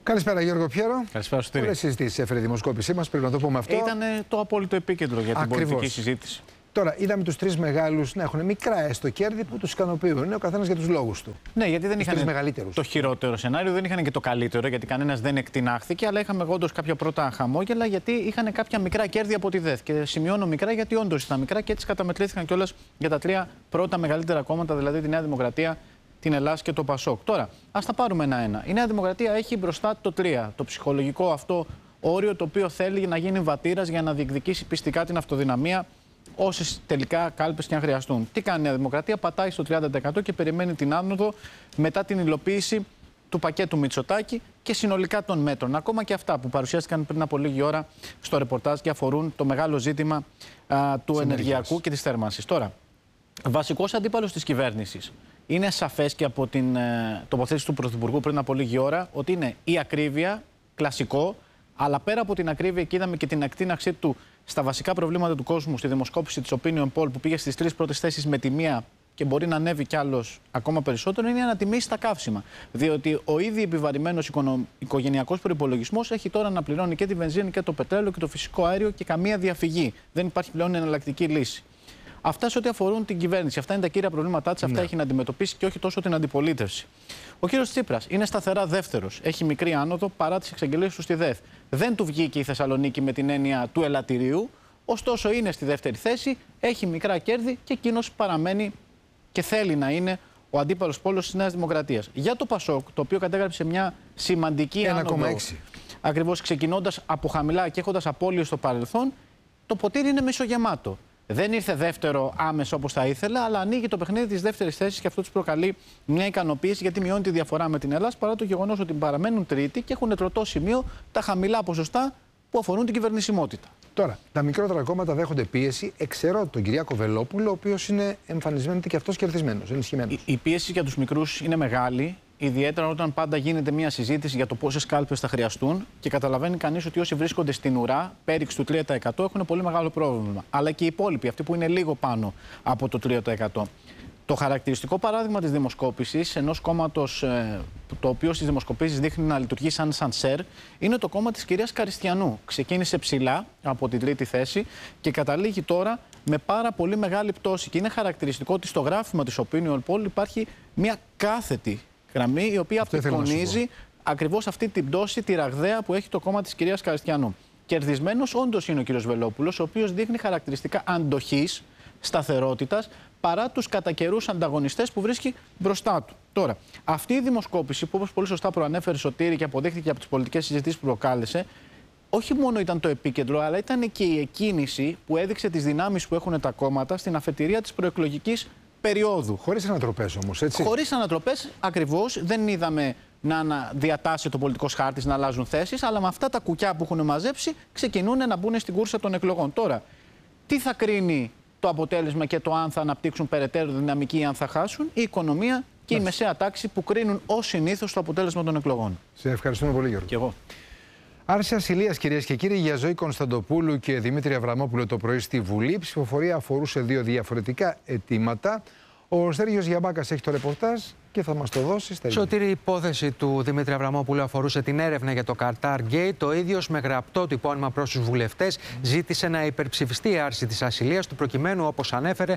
Καλησπέρα, Γιώργο Πιέρο. Καλησπέρα, Σωτήρη. Πολλές συζητήσεις έφερε η δημοσκόπησή μας, πρέπει να το πούμε αυτό. Ήταν το απόλυτο επίκεντρο για την πολιτική συζήτηση. Τώρα, είδαμε τους τρεις μεγάλους να έχουν μικρά έστω κέρδη που τους ικανοποιούν. Είναι ο καθένας για τους λόγους του. Ναι, γιατί δεν είχαν μεγαλύτερους. Το χειρότερο σενάριο, δεν είχαν και το καλύτερο, γιατί κανένας δεν εκτινάχθηκε, αλλά είχαμε όντως κάποια πρώτα χαμόγελα, γιατί είχαν κάποια μικρά κέρδη από τη ΔΕΘ. Και σημειώνω μικρά, γιατί όντως ήταν μικρά και έτσι καταμετρήθηκαν κιόλας για τα τρία πρώτα μεγαλύτερα κόμματα, δηλαδή τη Νέα Δημοκρατία, την Ελλάδα και το Πασόκ. Τώρα, ας τα πάρουμε ένα-ένα. Η Νέα Δημοκρατία έχει μπροστά το 3, το ψυχολογικό αυτό όριο, το οποίο θέλει να γίνει βατήρας για να διεκδικήσει πιστικά την αυτοδυναμία, όσες τελικά κάλπες και αν χρειαστούν. Τι κάνει η Νέα Δημοκρατία? Πατάει στο 30% και περιμένει την άνοδο μετά την υλοποίηση του πακέτου Μητσοτάκη και συνολικά των μέτρων. Ακόμα και αυτά που παρουσιάστηκαν πριν από λίγη ώρα στο ρεπορτάζ και αφορούν το μεγάλο ζήτημα του ενεργειακού και της θέρμανσης. Τώρα, βασικός αντίπαλος της κυβέρνησης. Είναι σαφές και από την τοποθέτηση του Πρωθυπουργού πριν από λίγη ώρα ότι είναι η ακρίβεια, κλασικό, αλλά πέρα από την ακρίβεια, και είδαμε και την εκτείναξή του στα βασικά προβλήματα του κόσμου, στη δημοσκόπηση της Opinion Poll που πήγε στις 3 πρώτες θέσεις με τη μία και μπορεί να ανέβει κι άλλος ακόμα περισσότερο, είναι η ανατιμήση στα καύσιμα. Διότι ο ήδη επιβαρημένος οικογενειακός προϋπολογισμός έχει τώρα να πληρώνει και τη βενζίνη και το πετρέλαιο και το φυσικό αέριο και καμία διαφυγή. Δεν υπάρχει πλέον εναλλακτική λύση. Αυτά σε ό,τι αφορούν την κυβέρνηση. Αυτά είναι τα κύρια προβλήματά της. Αυτά έχει να αντιμετωπίσει και όχι τόσο την αντιπολίτευση. Ο κύριος Τσίπρας είναι σταθερά δεύτερος. Έχει μικρή άνοδο παρά τις εξαγγελίες του στη ΔΕΘ. Δεν του βγήκε η Θεσσαλονίκη με την έννοια του ελαττηρίου. Ωστόσο είναι στη δεύτερη θέση, έχει μικρά κέρδη και εκείνος παραμένει και θέλει να είναι ο αντίπαλος πόλος της Νέας Δημοκρατίας. Για το Πασόκ, το οποίο κατέγραψε μια σημαντική άνοδο, ακριβώς ξεκινώντας από χαμηλά και έχοντας απώλειες στο παρελθόν, το ποτήρι είναι μισογεμάτο. Δεν ήρθε δεύτερο άμεσο όπως θα ήθελα, αλλά ανοίγει το παιχνίδι της δεύτερης θέσης και αυτό τους προκαλεί μια ικανοποίηση, γιατί μειώνει τη διαφορά με την Ελλάδα, παρά το γεγονός ότι παραμένουν τρίτη και έχουν τροτό σημείο τα χαμηλά ποσοστά που αφορούν την κυβερνησιμότητα. Τώρα, τα μικρότερα κόμματα δέχονται πίεση, εξαιρώ τον Κυριάκο Βελόπουλο, ο οποίος είναι εμφανισμένος και αυτός κερδισμένος, ενισχυμένος. Η πίεση για τους μικρούς είναι μεγάλη. Ιδιαίτερα όταν πάντα γίνεται μια συζήτηση για το πόσες κάλπες θα χρειαστούν και καταλαβαίνει κανείς ότι όσοι βρίσκονται στην ουρά, πέριξ του 3%, έχουν πολύ μεγάλο πρόβλημα. Αλλά και οι υπόλοιποι, αυτοί που είναι λίγο πάνω από το 3%. Το χαρακτηριστικό παράδειγμα της δημοσκόπησης, ενός κόμματος το οποίο στις δημοσκοπήσεις δείχνει να λειτουργεί σαν σανσέρ, είναι το κόμμα της κυρίας Καριστιανού. Ξεκίνησε ψηλά από την τρίτη θέση και καταλήγει τώρα με πάρα πολύ μεγάλη πτώση. Και είναι χαρακτηριστικό ότι στο γράφημα της Opinion Poll υπάρχει μια κάθετη γραμμή η οποία απεικονίζει ακριβώς αυτή την πτώση, τη ραγδαία που έχει το κόμμα της κυρίας Καριστιανού. Κερδισμένος όντως είναι ο κύριος Βελόπουλος, ο οποίος δείχνει χαρακτηριστικά αντοχής, σταθερότητας, παρά τους κατά καιρούς ανταγωνιστές που βρίσκει μπροστά του. Τώρα, αυτή η δημοσκόπηση, που όπως πολύ σωστά προανέφερε Σωτήρη και αποδείχθηκε από τις πολιτικές συζητήσεις που προκάλεσε, όχι μόνο ήταν το επίκεντρο, αλλά ήταν και η εκκίνηση που έδειξε τις δυνάμεις που έχουν τα κόμματα στην αφετηρία της προεκλογικής περίοδου. Χωρίς ανατροπές όμως, έτσι. Χωρίς ανατροπές, ακριβώς. Δεν είδαμε να διατάσσει το πολιτικός χάρτης, να αλλάζουν θέσεις, αλλά με αυτά τα κουκιά που έχουν μαζέψει ξεκινούν να μπουν στην κούρσα των εκλογών. Τώρα, τι θα κρίνει το αποτέλεσμα και το αν θα αναπτύξουν περαιτέρω δυναμική ή αν θα χάσουν? Η οικονομία και η μεσαία τάξη που κρίνουν ως συνήθως το αποτέλεσμα των εκλογών. Σε ευχαριστούμε πολύ, Γιώργο. Και εγώ. Άρση ασυλίας, κυρίες και κύριοι, για Ζωή Κωνσταντοπούλου και Δημήτρη Αβραμόπουλο το πρωί στη Βουλή. Η ψηφοφορία αφορούσε δύο διαφορετικά αιτήματα. Ο Στέργιος Γιαμπάκας έχει το ρεπορτάζ και θα μας το δώσει. Σωτήρη, η υπόθεση του Δημήτρη Αβραμόπουλου αφορούσε την έρευνα για το Qatar Gate. Το ίδιος με γραπτό του υπόνοιμα προς τους βουλευτές ζήτησε να υπερψηφιστεί η άρση της ασυλίας του, προκειμένου, όπως ανέφερε,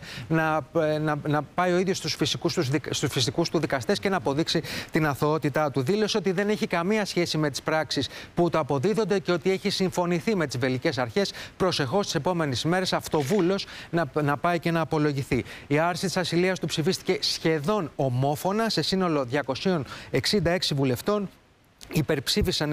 να πάει ο ίδιος στους φυσικούς του δικαστές και να αποδείξει την αθωότητά του. Δήλωσε ότι δεν έχει καμία σχέση με τις πράξεις που του αποδίδονται και ότι έχει συμφωνηθεί με τις βελγικές αρχές προσεχώς τις επόμενες ημέρες αυτοβούλος να πάει και να απολογηθεί. Η άρση της ασυλίας του ψηφίστηκε σχεδόν ομόφωνα. Σε σύνολο 266 βουλευτών υπερψήφισαν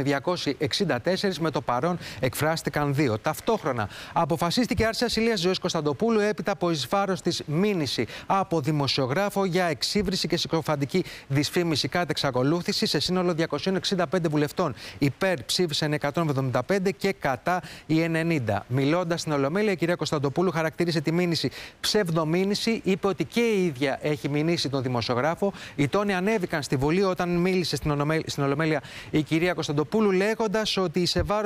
264, με το παρόν εκφράστηκαν 2. Ταυτόχρονα αποφασίστηκε άρση ασυλίας Ζωής Κωνσταντοπούλου έπειτα από εις βάρος της μήνυση από δημοσιογράφο για εξύβριση και συκοφαντική δυσφήμιση κατά εξακολούθηση. Σε σύνολο 265 βουλευτών υπερψήφισαν 175 και κατά οι 90. Μιλώντας στην Ολομέλεια, η κυρία Κωνσταντοπούλου χαρακτήρισε τη μήνυση ψευδομήνυση. Είπε ότι και η ίδια έχει μηνύσει τον δημοσιογράφο. Οι τόνοι ανέβηκαν στη Βουλή όταν μίλησε στην Ολομέλεια η κυρία Κωνσταντοπούλου, λέγοντας ότι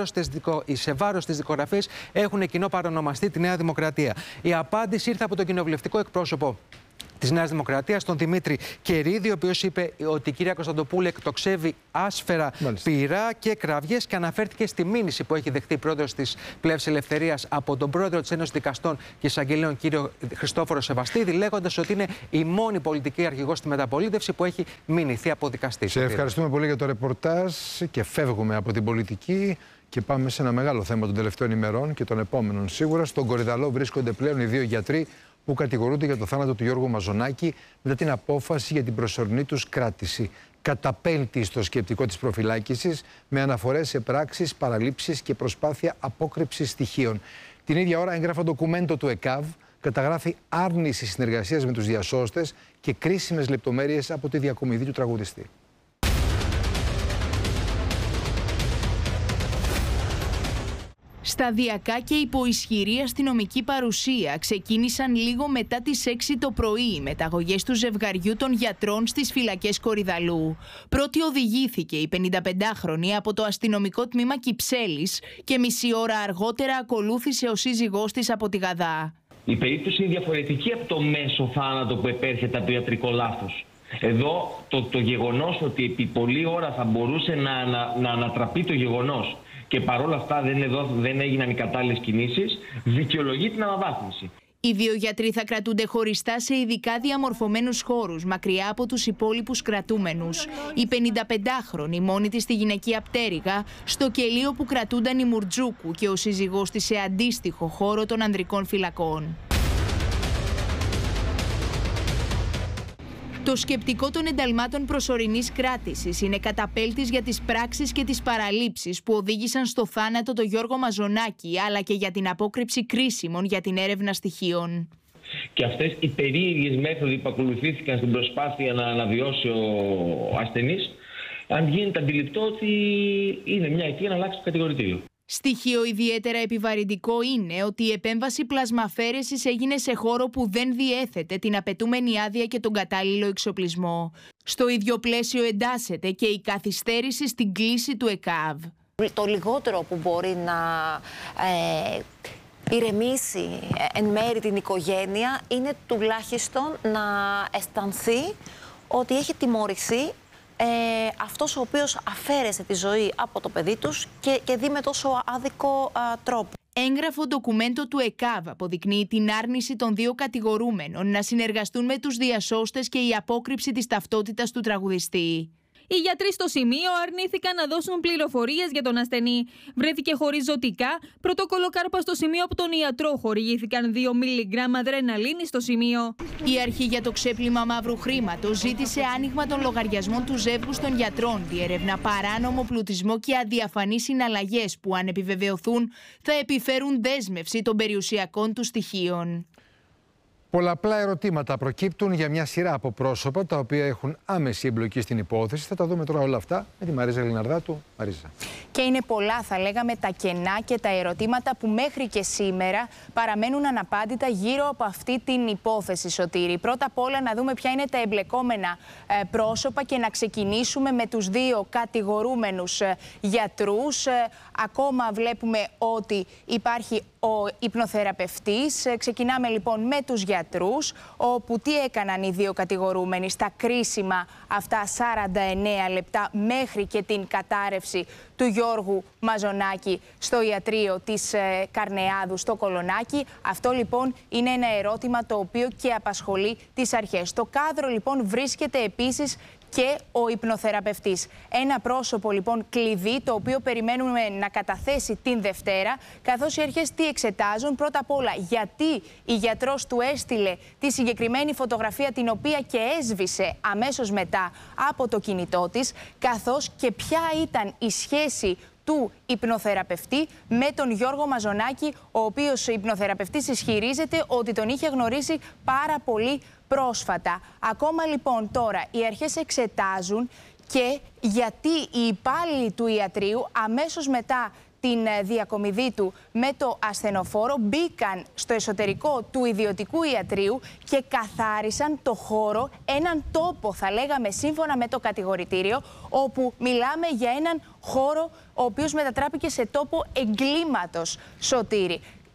οι σε βάρος της δικογραφής έχουν κοινό παρονομαστή τη Νέα Δημοκρατία. Η απάντηση ήρθε από τον κοινοβουλευτικό εκπρόσωπο της Νέας Δημοκρατίας, τον Δημήτρη Κερίδη, ο οποίος είπε ότι η κυρία Κωνσταντοπούλου εκτοξεύει άσφαιρα πυρά και κραυγές και αναφέρθηκε στη μήνυση που έχει δεχτεί πρόεδρος της Πλεύσης Ελευθερίας από τον πρόεδρο της Ένωσης Δικαστών και Εισαγγελέων, κύριο Χριστόφορο Σεβαστίδη, λέγοντας ότι είναι η μόνη πολιτική αρχηγός στη μεταπολίτευση που έχει μηνυθεί από δικαστή. Σε ευχαριστούμε πολύ για το ρεπορτάζ και φεύγουμε από την πολιτική. Και πάμε σε ένα μεγάλο θέμα των τελευταίων ημερών και των επόμενων. Σίγουρα στον Κορυδαλό βρίσκονται πλέον οι 2 γιατροί που κατηγορούνται για το θάνατο του Γιώργου Μαζονάκη μετά την απόφαση για την προσωρινή τους κράτηση. Καταπέλτει στο σκεπτικό της προφυλάκησης με αναφορές σε πράξεις, παραλήψεις και προσπάθεια απόκρυψης στοιχείων. Την ίδια ώρα, έγγραφα ντοκουμέντο του ΕΚΑΒ καταγράφει άρνηση συνεργασίας με τους διασώστες και κρίσιμες λεπτομέρειες από τη διακομιδή του τραγουδιστή. Σταδιακά και υπό ισχυρή αστυνομική παρουσία ξεκίνησαν λίγο μετά τις 6 το πρωί οι μεταγωγές του ζευγαριού των γιατρών στις φυλακές Κορυδαλού. Πρώτη οδηγήθηκε η 55χρονη από το αστυνομικό τμήμα Κυψέλης και μισή ώρα αργότερα ακολούθησε ο σύζυγός της από τη Γαδά. Η περίπτωση είναι διαφορετική από το μέσο θάνατο που επέρχεται από το ιατρικό λάθος. Εδώ το γεγονός ότι επί πολλή ώρα θα μπορούσε να ανατραπεί το γεγονός και παρόλα αυτά δεν έγιναν οι κατάλληλες κινήσεις, δικαιολογεί την αναβάθμιση. Οι 2 γιατροί θα κρατούνται χωριστά σε ειδικά διαμορφωμένους χώρους, μακριά από τους υπόλοιπους κρατούμενους. Η 55χρονη μόνη της στη γυναικεία πτέρυγα, στο κελίο που κρατούνταν η Μουρτζούκου και ο σύζυγός της σε αντίστοιχο χώρο των ανδρικών φυλακών. Το σκεπτικό των ενταλμάτων προσωρινής κράτησης είναι καταπέλτης για τις πράξεις και τις παραλήψεις που οδήγησαν στο θάνατο το Γιώργο Μαζονάκη, αλλά και για την απόκρυψη κρίσιμων για την έρευνα στοιχείων. Και αυτές οι περίεργες μέθοδοι που ακολουθήθηκαν στην προσπάθεια να αναβιώσει ο ασθενής, αν γίνεται αντιληπτό ότι είναι μια αιτία να αλλάξει το κατηγορητήριο. Στοιχείο ιδιαίτερα επιβαρυντικό είναι ότι η επέμβαση πλασμαφέρεσης έγινε σε χώρο που δεν διέθετε την απαιτούμενη άδεια και τον κατάλληλο εξοπλισμό. Στο ίδιο πλαίσιο εντάσσεται και η καθυστέρηση στην κλίση του ΕΚΑΒ. Το λιγότερο που μπορεί να ηρεμήσει εν μέρη την οικογένεια είναι τουλάχιστον να αισθανθεί ότι έχει τιμωρηθεί αυτός ο οποίος αφαίρεσε τη ζωή από το παιδί τους και δει με τόσο άδικο τρόπο. Έγγραφο ντοκουμέντο του ΕΚΑΒ αποδεικνύει την άρνηση των 2 κατηγορούμενων να συνεργαστούν με τους διασώστες και η απόκρυψη της ταυτότητας του τραγουδιστή. Οι γιατροί στο σημείο αρνήθηκαν να δώσουν πληροφορίες για τον ασθενή. Βρέθηκε χωρίς ζωτικά, πρωτόκολλο κάρπα στο σημείο από τον ιατρό. Χορηγήθηκαν 2 μιλιγκράμμα αδρεναλίνη στο σημείο. Η αρχή για το ξέπλυμα μαύρου χρήματος ζήτησε άνοιγμα των λογαριασμών του ζεύγους των γιατρών, διερευνά παράνομο πλουτισμό και αδιαφανείς συναλλαγές που, αν επιβεβαιωθούν, θα επιφέρουν δέσμευση των περιουσιακών του στοιχείων. Πολλαπλά ερωτήματα προκύπτουν για μια σειρά από πρόσωπα τα οποία έχουν άμεση εμπλοκή στην υπόθεση. Θα τα δούμε τώρα όλα αυτά με τη Μαρίζα Λιναρδάτου. Μαρίζα. Και είναι πολλά, θα λέγαμε, τα κενά και τα ερωτήματα που μέχρι και σήμερα παραμένουν αναπάντητα γύρω από αυτή την υπόθεση, Σωτήρη. Πρώτα απ' όλα να δούμε ποια είναι τα εμπλεκόμενα πρόσωπα και να ξεκινήσουμε με τους 2 κατηγορούμενους γιατρούς. Ακόμα βλέπουμε ότι υπάρχει ο υπνοθεραπευτής. Ξεκινάμε λοιπόν με τους γιατρούς, όπου τι έκαναν οι 2 κατηγορούμενοι στα κρίσιμα αυτά 49 λεπτά μέχρι και την κατάρρευση του Γιώργου Μαζονάκη στο ιατρείο της Καρνεάδου στο Κολονάκι. Αυτό λοιπόν είναι ένα ερώτημα το οποίο και απασχολεί τις αρχές. Στο κάδρο λοιπόν βρίσκεται επίσης και ο υπνοθεραπευτής. Ένα πρόσωπο λοιπόν κλειδί, το οποίο περιμένουμε να καταθέσει την Δευτέρα, καθώς οι αρχές τι εξετάζουν? Πρώτα απ' όλα, γιατί η γιατρός του έστειλε τη συγκεκριμένη φωτογραφία, την οποία και έσβησε αμέσως μετά από το κινητό της, καθώς και ποια ήταν η σχέση του υπνοθεραπευτή με τον Γιώργο Μαζονάκη, ο οποίος ο υπνοθεραπευτής ισχυρίζεται ότι τον είχε γνωρίσει πάρα πολύ πρόσφατα. Ακόμα λοιπόν τώρα οι αρχές εξετάζουν και γιατί οι υπάλληλοι του ιατρείου αμέσως μετά την διακομιδή του με το ασθενοφόρο μπήκαν στο εσωτερικό του ιδιωτικού ιατρείου και καθάρισαν το χώρο, έναν τόπο θα λέγαμε σύμφωνα με το κατηγορητήριο, όπου μιλάμε για έναν χώρο ο οποίος μετατράπηκε σε τόπο εγκλήματος, Σωτήρη.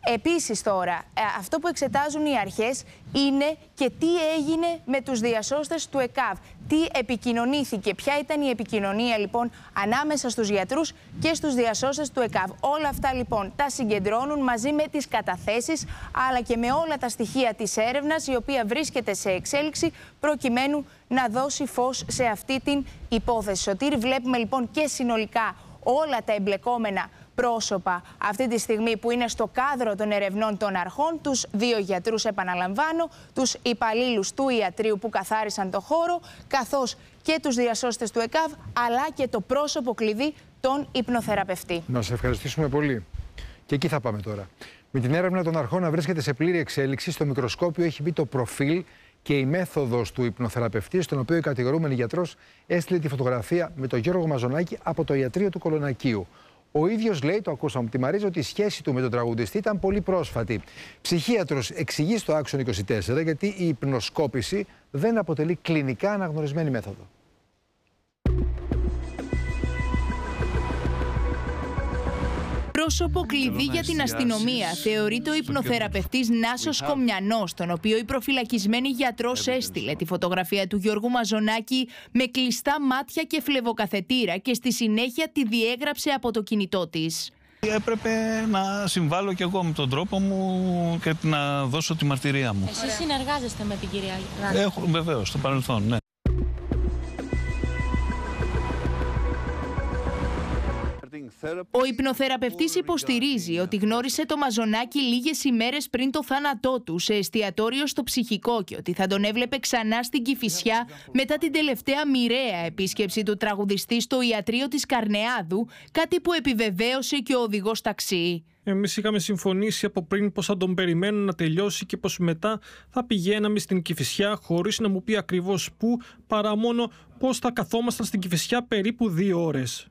Επίσης τώρα, αυτό που εξετάζουν οι αρχές είναι και τι έγινε με τους διασώστες του ΕΚΑΒ. Τι επικοινωνήθηκε, ποια ήταν η επικοινωνία λοιπόν ανάμεσα στους γιατρούς και στους διασώστες του ΕΚΑΒ. Όλα αυτά λοιπόν τα συγκεντρώνουν μαζί με τις καταθέσεις αλλά και με όλα τα στοιχεία της έρευνας, η οποία βρίσκεται σε εξέλιξη προκειμένου να δώσει φως σε αυτή την υπόθεση. Σωτήρη, βλέπουμε λοιπόν και συνολικά όλα τα εμπλεκόμενα πρόσωπα αυτή τη στιγμή που είναι στο κάδρο των ερευνών των αρχών, τους 2 γιατρούς, επαναλαμβάνω, τους υπαλλήλους του ιατρείου που καθάρισαν το χώρο, καθώς και τους διασώστες του ΕΚΑΒ, αλλά και το πρόσωπο κλειδί, τον υπνοθεραπευτή. Να σε ευχαριστήσουμε πολύ. Και εκεί θα πάμε τώρα. Με την έρευνα των αρχών να βρίσκεται σε πλήρη εξέλιξη, στο μικροσκόπιο έχει μπει το προφίλ και η μέθοδος του υπνοθεραπευτή, στον οποίο η κατηγορούμενη γιατρός έστειλε τη φωτογραφία με τον Γιώργο Μαζονάκη από το ιατρείο του Κολονακείου. Ο ίδιος λέει, το ακούσαμε από τη Μαρίζα, ότι η σχέση του με τον τραγουδιστή ήταν πολύ πρόσφατη. Ψυχίατρος εξηγεί στο Άξον 24 γιατί η υπνοσκόπηση δεν αποτελεί κλινικά αναγνωρισμένη μέθοδο. Πρόσωπο κλειδί για την αστυνομία θεωρείται ο υπνοθεραπευτής Νάσος Κομιανός, τον οποίο η προφυλακισμένη γιατρός έστειλε τη φωτογραφία του Γιώργου Μαζονάκη με κλειστά μάτια και φλεβοκαθετήρα και στη συνέχεια τη διέγραψε από το κινητό της. Έπρεπε να συμβάλλω κι εγώ με τον τρόπο μου και να δώσω τη μαρτυρία μου. Εσείς συνεργάζεστε με την κυρία Ράνη? Βεβαίως, στο παρελθόν, ναι. Ο υπνοθεραπευτής υποστηρίζει ότι γνώρισε το Μαζονάκη λίγες ημέρες πριν το θάνατό του σε εστιατόριο στο Ψυχικό και ότι θα τον έβλεπε ξανά στην Κηφισιά μετά την τελευταία μοιραία επίσκεψη του τραγουδιστή στο ιατρείο της Καρνεάδου, κάτι που επιβεβαίωσε και ο οδηγός ταξί. Εμείς είχαμε συμφωνήσει από πριν πως θα τον περιμένω να τελειώσει και πως μετά θα πηγαίναμε στην Κηφισιά, χωρίς να μου πει ακριβώς πού, παρά μόνο πως θα καθόμασταν στην Κηφισιά περίπου 2 ώρες.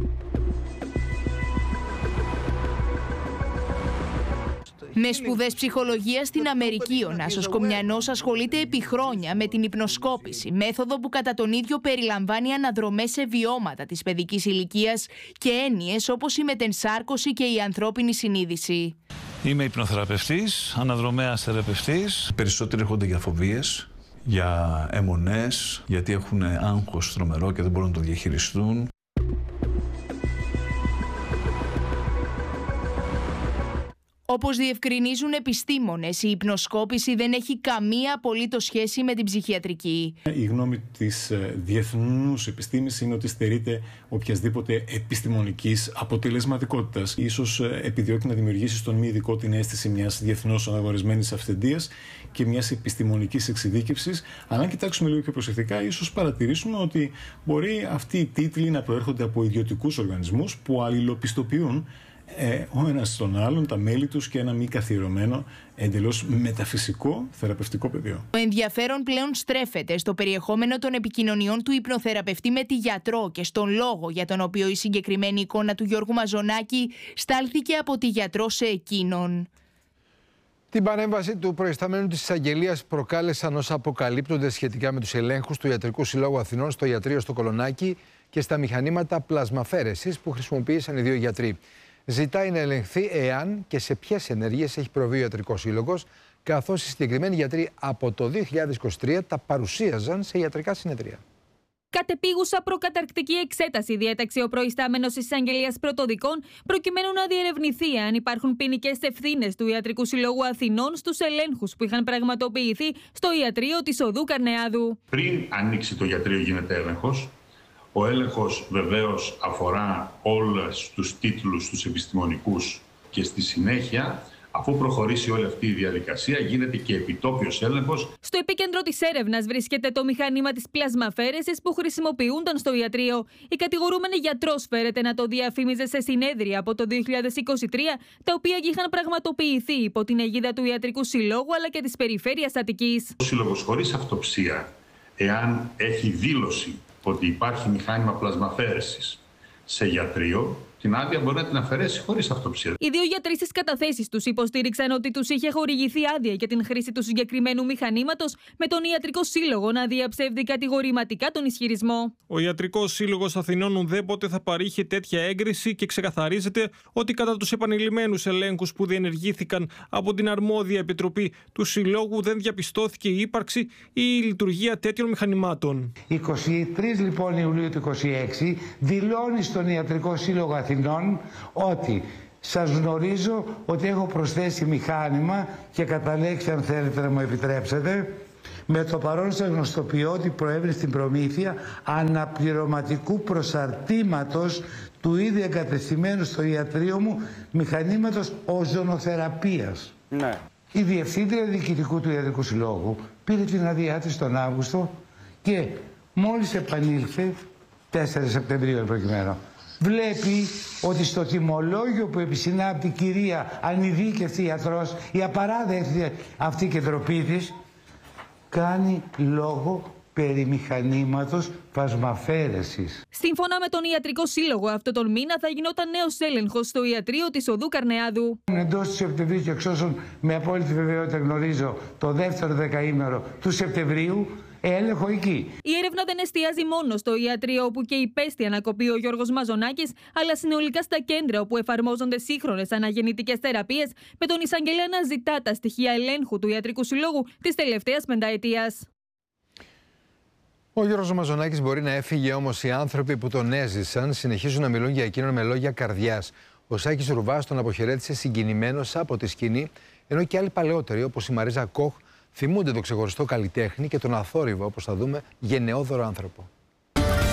Με σπουδές ψυχολογίας στην Αμερική, ο Νάσος Κομιανός ασχολείται επί χρόνια με την υπνοσκόπηση, μέθοδο που κατά τον ίδιο περιλαμβάνει αναδρομές σε βιώματα της παιδικής ηλικίας και έννοιες όπως η μετενσάρκωση και η ανθρώπινη συνείδηση. Είμαι υπνοθεραπευτής, αναδρομέας θεραπευτής. Περισσότεροι έρχονται για φοβίες, για αιμονές, γιατί έχουν άγχος τρομερό και δεν μπορούν να το διαχειριστούν. Όπως διευκρινίζουν επιστήμονες, η υπνοσκόπηση δεν έχει καμία απολύτως σχέση με την ψυχιατρική. Η γνώμη της διεθνούς επιστήμης είναι ότι στερείται οποιασδήποτε επιστημονικής αποτελεσματικότητας. Ίσως επιδιώκει να δημιουργήσει στον μη ειδικό την αίσθηση μιας διεθνώς αναγνωρισμένης αυθεντίας και μιας επιστημονικής εξειδίκευσης. Αλλά αν κοιτάξουμε λίγο πιο προσεκτικά, ίσως παρατηρήσουμε ότι μπορεί αυτοί οι τίτλοι να προέρχονται από ιδιωτικούς οργανισμούς που αλληλοπιστοποιούν ο ένας στον άλλον, τα μέλη τους και ένα μη καθιερωμένο, εντελώς μεταφυσικό θεραπευτικό πεδίο. Το ενδιαφέρον πλέον στρέφεται στο περιεχόμενο των επικοινωνιών του υπνοθεραπευτή με τη γιατρό και στον λόγο για τον οποίο η συγκεκριμένη εικόνα του Γιώργου Μαζονάκη στάλθηκε από τη γιατρό σε εκείνον. Την παρέμβαση του προϊσταμένου της εισαγγελίας προκάλεσαν όσα αποκαλύπτονται σχετικά με τους ελέγχους του Ιατρικού Συλλόγου Αθηνών στο ιατρείο στο Κολονάκι και στα μηχανήματα πλασμαφέρεσης που χρησιμοποίησαν οι 2 γιατροί. Ζητάει να ελεγχθεί εάν και σε ποιες ενέργειες έχει προβεί ο Ιατρικός Σύλλογος, καθώς οι συγκεκριμένοι γιατροί από το 2023 τα παρουσίαζαν σε ιατρικά συνεδρία. Κατεπίγουσα προκαταρκτική εξέταση διέταξε ο προϊστάμενος της Εισαγγελίας Πρωτοδικών, προκειμένου να διερευνηθεί αν υπάρχουν ποινικές ευθύνες του Ιατρικού Συλλόγου Αθηνών στους ελέγχους που είχαν πραγματοποιηθεί στο ιατρείο της Οδού Καρνεάδου. Πριν ανοίξει το ιατρείο γίνεται έλεγχος. Ο έλεγχος βεβαίως αφορά όλους τους τίτλους, τους επιστημονικούς και στη συνέχεια, αφού προχωρήσει όλη αυτή η διαδικασία, γίνεται και επιτόπιος έλεγχος. Στο επίκεντρο της έρευνας βρίσκεται το μηχάνημα της πλασμαφέρεσης που χρησιμοποιούνταν στο ιατρείο. Η κατηγορούμενη γιατρός φέρεται να το διαφήμιζε σε συνέδρια από το 2023, τα οποία είχαν πραγματοποιηθεί υπό την αιγίδα του Ιατρικού Συλλόγου αλλά και της Περιφέρειας Αττικής. Ο Σύλλογος χωρίς αυτοψία, εάν έχει δήλωση ότι υπάρχει μηχάνημα πλασμαφέρεσης σε γιατρείο, την άδεια μπορεί να την αφαιρέσει χωρίς αυτοψία. Οι δύο γιατροί στις καταθέσεις τους υποστήριξαν ότι τους είχε χορηγηθεί άδεια για την χρήση του συγκεκριμένου μηχανήματος, με τον Ιατρικό Σύλλογο να διαψεύδει κατηγορηματικά τον ισχυρισμό. Ο Ιατρικός Σύλλογος Αθηνών ουδέποτε θα παρήχε τέτοια έγκριση και ξεκαθαρίζεται ότι κατά τους επανειλημμένους ελέγχους που διενεργήθηκαν από την αρμόδια επιτροπή του Συλλόγου δεν διαπιστώθηκε η ύπαρξη ή η λειτουργία τέτοιων μηχανημάτων. 23 λοιπόν Ιουλίου του 2026 δηλώνει στον Ιατρικό Σύλλογο Αθηνών ότι σας γνωρίζω ότι έχω προσθέσει μηχάνημα και κατά λέξη, αν θέλετε να μου επιτρέψετε, με το παρόν σας γνωστοποιώ ότι προέβη στην προμήθεια αναπληρωματικού προσαρτήματος του ήδη εγκατεστημένου στο ιατρείο μου μηχανήματος οζονοθεραπείας. Ναι. Η Διευθύντρια Διοικητικού του Ιατρικού Συλλόγου πήρε την άδειά της τον Αύγουστο και μόλις επανήλθε 4 Σεπτεμβρίου προκειμένου, βλέπει ότι στο τιμολόγιο που επισυνάπτει η κυρία ανειδίκευτη ιατρός, η απαράδεκτη αυτή και ντροπή της, κάνει λόγο περί μηχανήματος φασμαφέρεσης. Σύμφωνα με τον Ιατρικό Σύλλογο, αυτό τον μήνα θα γινόταν νέος έλεγχος στο ιατρείο της Οδού Καρνεάδου. Εντός του Σεπτεμβρίου και εξ όσων με απόλυτη βεβαιότητα γνωρίζω, το δεύτερο δεκαήμερο του Σεπτεμβρίου, έλεγχο εκεί. Η έρευνα δεν εστιάζει μόνο στο ιατρείο όπου και υπέστη ανακοπή ο Γιώργος Μαζονάκης, αλλά συνολικά στα κέντρα όπου εφαρμόζονται σύγχρονες αναγεννητικές θεραπείες, με τον εισαγγελέα να ζητά τα στοιχεία ελέγχου του Ιατρικού Συλλόγου της τελευταίας πενταετίας. Ο Γιώργος Μαζονάκης μπορεί να έφυγε, όμως οι άνθρωποι που τον έζησαν συνεχίζουν να μιλούν για εκείνον με λόγια καρδιάς. Ο Σάκης Ρουβάς τον αποχαιρέτησε συγκινημένος από τη σκηνή, ενώ και άλλοι παλαιότεροι, όπως η Μαρίζα Κοχ, θυμούνται τον ξεχωριστό καλλιτέχνη και τον αθόρυβο, όπως θα δούμε, γενναιόδωρο άνθρωπο.